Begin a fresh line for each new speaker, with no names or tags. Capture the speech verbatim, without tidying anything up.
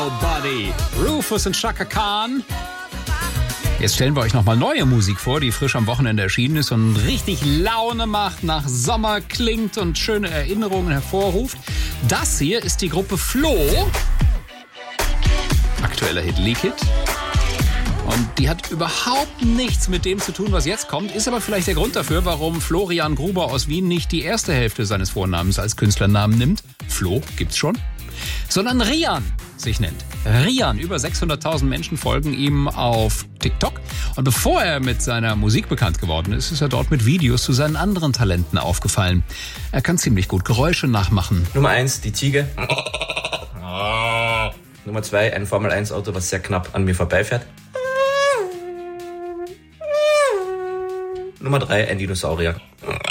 Buddy, Rufus und Chaka Khan. Jetzt stellen wir euch nochmal neue Musik vor, die frisch am Wochenende erschienen ist und richtig Laune macht, nach Sommer klingt und schöne Erinnerungen hervorruft. Das hier ist die Gruppe Flo. Aktueller Hit Leak It. Und die hat überhaupt nichts mit dem zu tun, was jetzt kommt, ist aber vielleicht der Grund dafür, warum Florian Gruber aus Wien nicht die erste Hälfte seines Vornamens als Künstlernamen nimmt. Flo gibt's schon. Sondern Rian sich nennt. Rian, über sechshunderttausend Menschen folgen ihm auf TikTok. Und bevor er mit seiner Musik bekannt geworden ist, ist er dort mit Videos zu seinen anderen Talenten aufgefallen. Er kann ziemlich gut Geräusche nachmachen.
Nummer eins, die Ziege. Nummer zwei, ein Formel eins Auto, was sehr knapp an mir vorbeifährt. Nummer drei, ein Dinosaurier.